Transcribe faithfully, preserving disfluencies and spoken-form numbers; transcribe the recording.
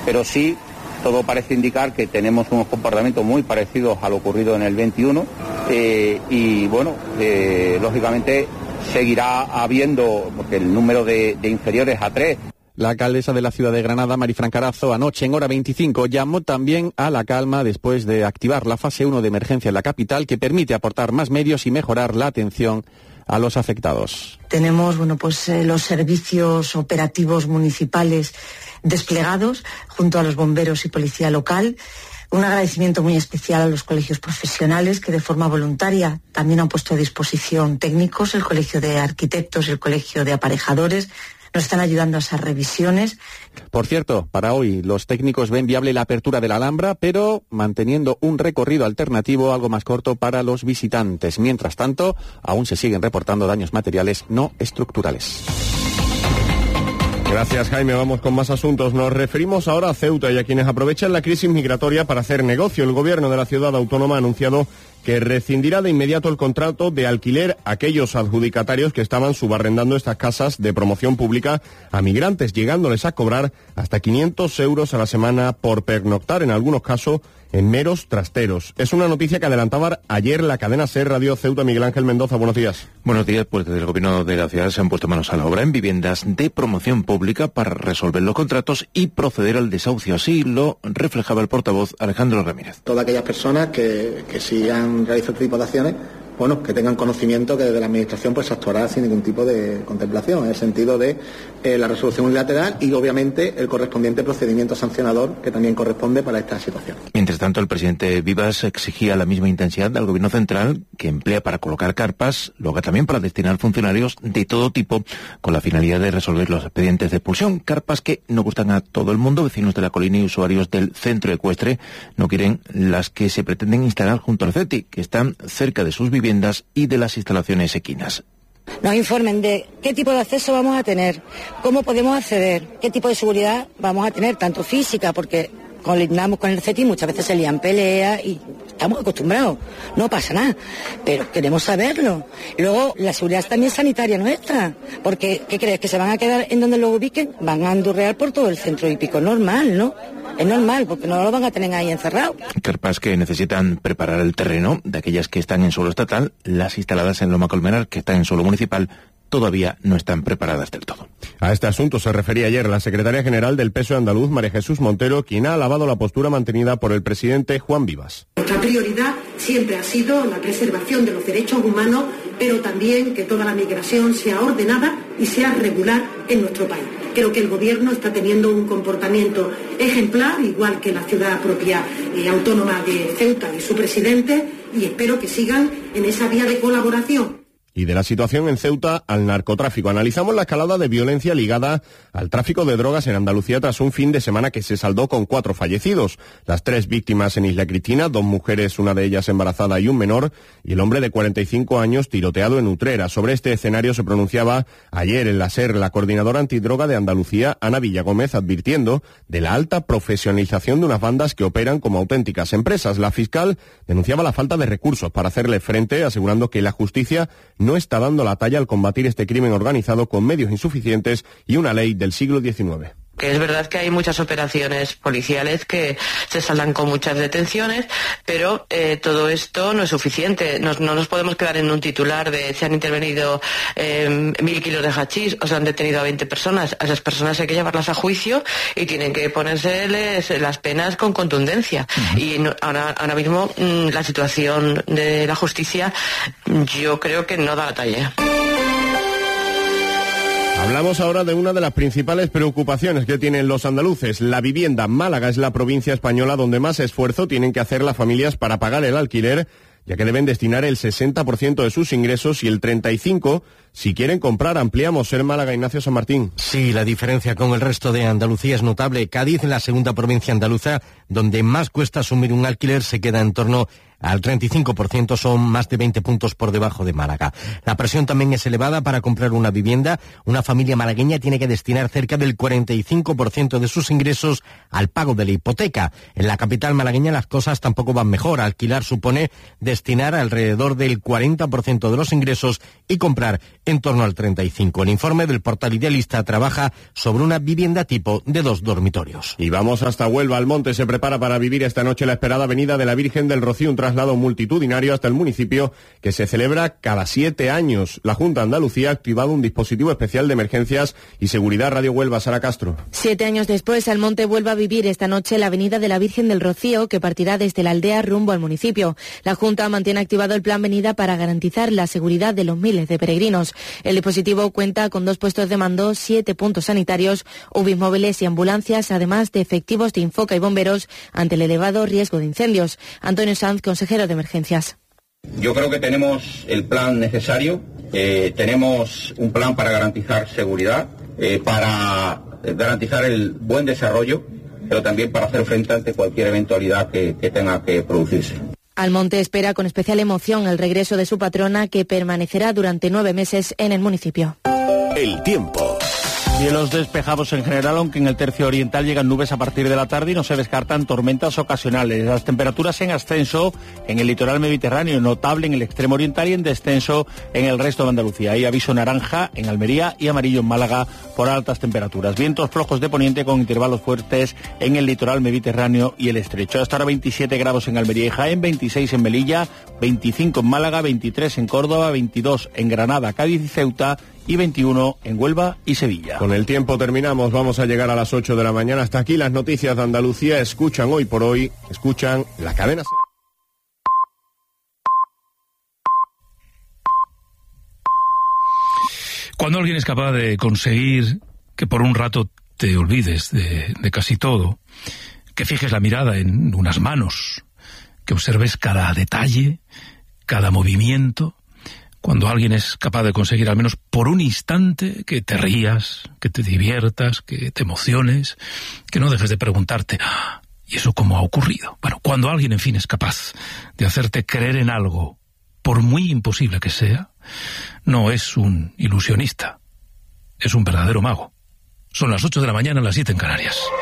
pero sí todo parece indicar que tenemos unos comportamientos muy parecidos a lo ocurrido en el veintiuno eh, y bueno, eh, lógicamente seguirá habiendo, porque el número de, de inferiores a tres. La alcaldesa de la ciudad de Granada, Marifran Carazo, anoche en hora veinticinco llamó también a la calma después de activar la fase uno de emergencia en la capital, que permite aportar más medios y mejorar la atención a los afectados. Tenemos, bueno, pues eh, los servicios operativos municipales desplegados junto a los bomberos y policía local. Un agradecimiento muy especial a los colegios profesionales que de forma voluntaria también han puesto a disposición técnicos, el Colegio de Arquitectos y el Colegio de Aparejadores. Nos están ayudando a esas revisiones. Por cierto, para hoy los técnicos ven viable la apertura de la Alhambra, pero manteniendo un recorrido alternativo algo más corto para los visitantes. Mientras tanto, aún se siguen reportando daños materiales no estructurales. Gracias, Jaime. Vamos con más asuntos. Nos referimos ahora a Ceuta y a quienes aprovechan la crisis migratoria para hacer negocio. El gobierno de la ciudad autónoma ha anunciado que rescindirá de inmediato el contrato de alquiler a aquellos adjudicatarios que estaban subarrendando estas casas de promoción pública a migrantes, llegándoles a cobrar hasta quinientos euros a la semana por pernoctar, en algunos casos en meros trasteros. Es una noticia que adelantaba ayer la cadena SER Radio Ceuta. Miguel Ángel Mendoza, buenos días. Buenos días, pues desde el gobierno de la ciudad se han puesto manos a la obra en viviendas de promoción pública para resolver los contratos y proceder al desahucio. Así lo reflejaba el portavoz Alejandro Ramírez. Todas aquellas personas que, que sí han realizado este tipo de acciones, bueno, que tengan conocimiento que desde la administración pues actuará sin ningún tipo de contemplación, en el sentido de eh, la resolución unilateral y obviamente el correspondiente procedimiento sancionador que también corresponde para esta situación. Mientras tanto, el presidente Vivas exigía la misma intensidad al gobierno central, que emplea para colocar carpas, luego también para destinar funcionarios de todo tipo, con la finalidad de resolver los expedientes de expulsión. Carpas que no gustan a todo el mundo. Vecinos de la colina y usuarios del centro ecuestre no quieren las que se pretenden instalar junto al CETI, que están cerca de sus viviendas y de las instalaciones equinas. Nos informen de qué tipo de acceso vamos a tener, cómo podemos acceder, qué tipo de seguridad vamos a tener, tanto física, porque colindamos con el CETI, muchas veces se lían peleas y estamos acostumbrados, no pasa nada, pero queremos saberlo. Luego, la seguridad también sanitaria nuestra, porque, ¿qué crees? ¿Que se van a quedar en donde lo ubiquen? Van a andurrear por todo el centro hípico, normal, ¿no? Es normal, porque no lo van a tener ahí encerrado. Carpas que necesitan preparar el terreno, de aquellas que están en suelo estatal, las instaladas en Loma Colmenar, que están en suelo municipal, todavía no están preparadas del todo. A este asunto se refería ayer la secretaria general del P S O E andaluz, María Jesús Montero, quien ha alabado la postura mantenida por el presidente Juan Vivas. Nuestra prioridad siempre ha sido la preservación de los derechos humanos, pero también que toda la migración sea ordenada y sea regular en nuestro país. Creo que el Gobierno está teniendo un comportamiento ejemplar, igual que la ciudad propia y autónoma de Ceuta y su presidente, y espero que sigan en esa vía de colaboración. Y de la situación en Ceuta al narcotráfico. Analizamos la escalada de violencia ligada al tráfico de drogas en Andalucía tras un fin de semana que se saldó con cuatro fallecidos. Las tres víctimas en Isla Cristina, dos mujeres, una de ellas embarazada y un menor, y el hombre de cuarenta y cinco años tiroteado en Utrera. Sobre este escenario se pronunciaba ayer en la SER la coordinadora antidroga de Andalucía, Ana Villagómez, advirtiendo de la alta profesionalización de unas bandas que operan como auténticas empresas. La fiscal denunciaba la falta de recursos para hacerle frente, asegurando que la justicia no está dando la talla al combatir este crimen organizado con medios insuficientes y una ley del siglo diecinueve. Que es verdad que hay muchas operaciones policiales que se saldan con muchas detenciones, pero eh, todo esto no es suficiente. Nos, no nos podemos quedar en un titular de se han intervenido eh, mil kilos de hachís o se han detenido a veinte personas. A esas personas hay que llevarlas a juicio y tienen que ponérseles las penas con contundencia. Uh-huh. Y no, ahora, ahora mismo mmm, la situación de la justicia yo creo que no da la talla. Hablamos ahora de una de las principales preocupaciones que tienen los andaluces, la vivienda. Málaga es la provincia española donde más esfuerzo tienen que hacer las familias para pagar el alquiler, ya que deben destinar el sesenta por ciento de sus ingresos y el treinta y cinco por ciento si quieren comprar. Ampliamos en Málaga, Ignacio San Martín. Sí, la diferencia con el resto de Andalucía es notable. Cádiz, la segunda provincia andaluza, donde más cuesta asumir un alquiler, se queda en torno al treinta y cinco por ciento, son más de veinte puntos por debajo de Málaga. La presión también es elevada para comprar una vivienda. Una familia malagueña tiene que destinar cerca del cuarenta y cinco por ciento de sus ingresos al pago de la hipoteca. En la capital malagueña las cosas tampoco van mejor. Alquilar supone destinar alrededor del cuarenta por ciento de los ingresos y comprar en torno al treinta y cinco por ciento. El informe del portal Idealista trabaja sobre una vivienda tipo de dos dormitorios. Y vamos hasta Huelva. Almonte se prepara para vivir esta noche la esperada venida de la Virgen del Rocío, un traslado multitudinario hasta el municipio que se celebra cada siete años. La Junta de Andalucía ha activado un dispositivo especial de emergencias y seguridad. Radio Huelva, Sara Castro. Siete años después, Almonte vuelve a vivir esta noche la venida de la Virgen del Rocío, que partirá desde la aldea rumbo al municipio. La Junta mantiene activado el plan Venida para garantizar la seguridad de los miles de peregrinos. El dispositivo cuenta con dos puestos de mando, siete puntos sanitarios, U B I móviles y ambulancias, además de efectivos de Infoca y bomberos ante el elevado riesgo de incendios. Antonio Sanz, consejero de Emergencias. Yo creo que tenemos el plan necesario, eh, tenemos un plan para garantizar seguridad, eh, para garantizar el buen desarrollo, pero también para hacer frente ante cualquier eventualidad que, que tenga que producirse. Almonte espera con especial emoción el regreso de su patrona, que permanecerá durante nueve meses en el municipio. El tiempo. Cielos despejados en general, aunque en el tercio oriental llegan nubes a partir de la tarde y no se descartan tormentas ocasionales. Las temperaturas en ascenso en el litoral mediterráneo, notable en el extremo oriental y en descenso en el resto de Andalucía. Hay aviso naranja en Almería y amarillo en Málaga por altas temperaturas. Vientos flojos de poniente con intervalos fuertes en el litoral mediterráneo y el estrecho. Hasta ahora veintisiete grados en Almería y Jaén, veintiséis en Melilla, veinticinco en Málaga, veintitrés en Córdoba, veintidós en Granada, Cádiz y Ceuta y veintiuno en Huelva y Sevilla. Con el tiempo terminamos, vamos a llegar a las ocho de la mañana. Hasta aquí las noticias de Andalucía. Escuchan Hoy por Hoy, escuchan la cadena. Cuando alguien es capaz de conseguir que por un rato te olvides de, de casi todo, que fijes la mirada en unas manos, que observes cada detalle, cada movimiento, cuando alguien es capaz de conseguir al menos por un instante que te rías, que te diviertas, que te emociones, que no dejes de preguntarte, ¡ah! ¿Y eso cómo ha ocurrido? Bueno, cuando alguien, en fin, es capaz de hacerte creer en algo, por muy imposible que sea, no es un ilusionista, es un verdadero mago. Son las ocho de la mañana, las siete en Canarias.